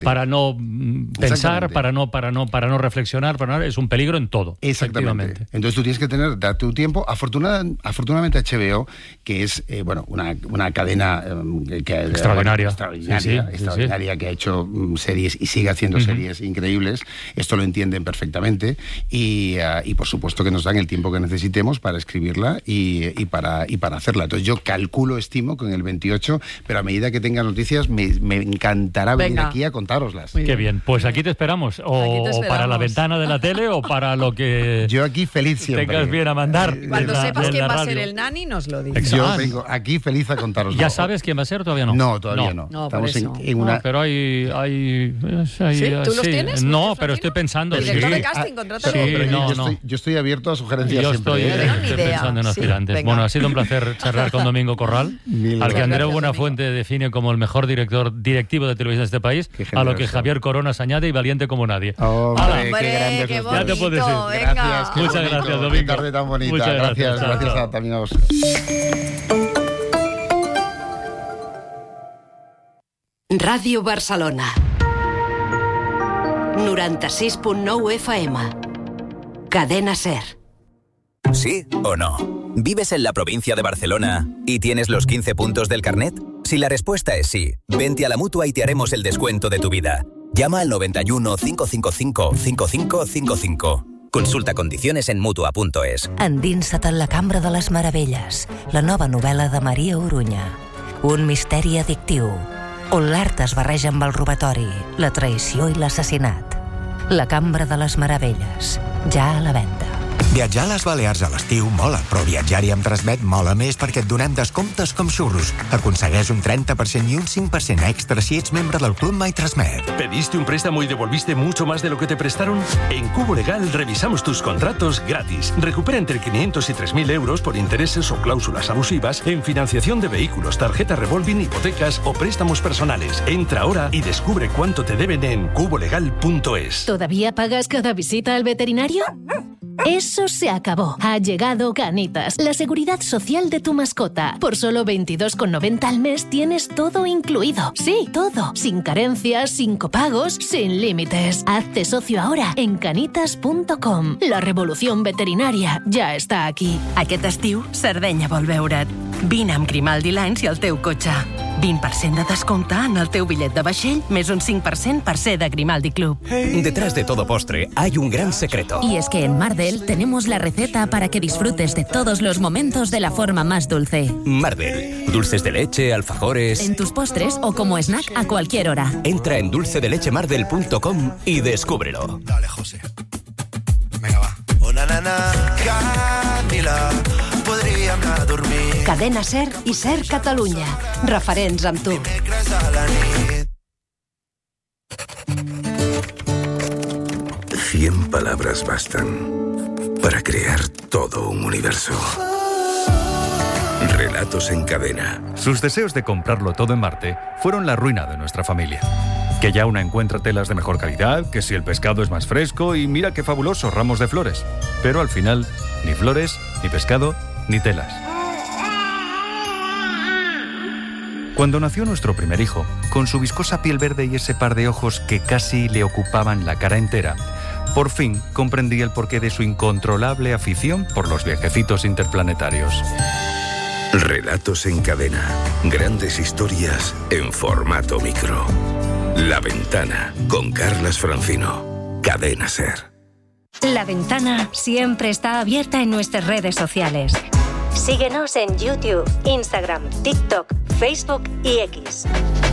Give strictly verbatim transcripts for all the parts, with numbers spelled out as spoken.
para no pensar, para no, para no, para no reflexionar, para no, es un peligro en todo. Exactamente. Entonces tú tienes que tener, darte un tiempo. Afortunada, afortunadamente H B O, que es eh, bueno una, una cadena eh, que, extraordinaria, extraordinaria, sí, sí, extraordinaria sí, sí. que ha hecho um, series y sigue haciendo uh-huh. series increíbles. Esto lo entienden perfectamente y, uh, y por supuesto que nos dan el tiempo que necesitemos para escribirla y, y para y para hacerla. Entonces yo calculo, estimo con el veintiocho, pero a medida que tenga noticias me, me encantará venir Venga. aquí a contároslas. Qué bien, pues aquí te esperamos. O, aquí te esperamos. o para la ventana de la tele o para lo que yo aquí feliz siempre. Tengas bien a mandar. Cuando la, sepas quién va radio. a ser el nani, nos lo dices. Yo vengo aquí feliz a contaros. ¿Ya sabes quién va a ser o todavía no? No, todavía no. no. no Estamos en, en no, una... pero hay... hay, hay ¿Sí? ¿Tú sí. los tienes? No, pero estoy pensando. El director sí. de casting, contrátalo. Sí, pero no, yo, no. Estoy, yo estoy abierto a sugerencias yo siempre. Estoy, ¿eh? no estoy idea. pensando en Sí, aspirantes. venga. Bueno, ha sido un placer charlar con Domingo Corral, Mil al que Andreu gracias, Buenafuente Domingo. define como el mejor director directivo de televisión de este país, a lo que Javier Corona se añade y valiente como nadie. Hombre, ¡Hala! qué Hombre, grandes qué los dos. Ya te puedes ir. Venga. Gracias, qué Muchas bonito, gracias, Domingo. Qué tarde tan bonita. Muchas gracias, gracias, chao, gracias chao. a, también a vosotros. Ràdio Barcelona noranta-sis punt nou F M. Cadena SER. ¿Sí o no? ¿Vives en la provincia de Barcelona y tienes los quince puntos del carnet? Si la respuesta es sí, vente a la Mutua y te haremos el descuento de tu vida. Llama al noventa y uno, cinco cinco cinco, cinco cinco cinco cinco. Consulta condiciones en Mutua punto es. Endinsa't en la Cambra de les Meravelles, la nova novel·la de Maria Orunya. Un misteri addictiu, on l'art es barreja amb el robatori, la traïció i l'assassinat. La Cambra de les Meravelles, ja a la venda. Viatjar a les Balears a l'estiu mola, però viatjar-hi amb Transmet mola més perquè et donem descomptes com xurros. Aconsegueix un treinta per cent y un cinco per cent extra si ets membre del Club My Transmet. ¿Pediste un préstamo y devolviste mucho más de lo que te prestaron? En Cubo Legal revisamos tus contratos gratis. Recupera entre quinientos y tres mil euros por intereses o cláusulas abusivas en financiación de vehículos, tarjeta revolving, hipotecas o préstamos personales. Entra ahora y descubre cuánto te deben en cubo legal punto es. ¿Todavía pagas cada visita al veterinario? Eso se acabó. Ha llegado Canitas, la seguridad social de tu mascota. Por solo veintidós con noventa al mes tienes todo incluido. Sí, todo. Sin carencias, sin copagos, sin límites. Hazte socio ahora en canitas punto com. La revolución veterinaria ja està aquí. Aquest estiu, Sardenya vol veure't. Vine amb Grimaldi Lines i el teu cotxe. vint per cent de descompte en el teu bitllet de vaixell, més un cinc per cent per ser de Grimaldi Club. Detrás de todo postre hay un gran secreto. Y es que en Mardel tenemos la receta para que disfrutes de todos los momentos de la forma más dulce. Mardel. Dulces de leche, alfajores... En tus postres o como snack a cualquier hora. Entra en dulce de leche mardel punto com y descúbrelo. Dale, José. Venga, va. Una nana, Camila, podríem anar a dormir. Cadena SER i SER Catalunya. Referents amb tu. Dimecres a la nit. Cien palabras bastan para crear todo un universo. Relatos en cadena. Sus deseos de comprarlo todo en Marte fueron la ruina de nuestra familia. Que ya una encuentra telas de mejor calidad, que si el pescado es más fresco y mira qué fabulosos ramos de flores. Pero al final, ni flores, ni pescado, ni telas. Cuando nació nuestro primer hijo, con su viscosa piel verde y ese par de ojos que casi le ocupaban la cara entera, por fin comprendí el porqué de su incontrolable afición por los viajecitos interplanetarios. Relatos en cadena. Grandes historias en formato micro. La Ventana, con Carlas Francino. Cadena SER. La Ventana siempre está abierta en nuestras redes sociales. Síguenos en YouTube, Instagram, TikTok, Facebook y X.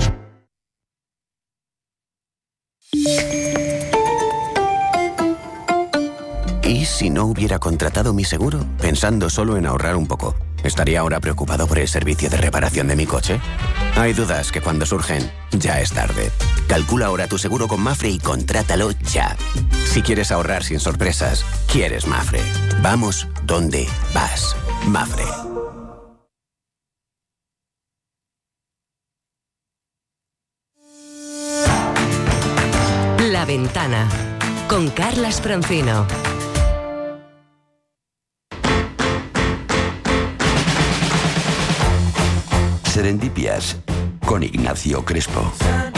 ¿Y si no hubiera contratado mi seguro, pensando solo en ahorrar un poco? ¿Estaría ahora preocupado por el servicio de reparación de mi coche? Hay dudas que cuando surgen, ya es tarde. Calcula ahora tu seguro con Mafre y contrátalo ya. Si quieres ahorrar sin sorpresas, quieres Mafre. Vamos donde vas. Mafre. La Ventana, con Carlas Francino. Serendipias, con Ignacio Crespo.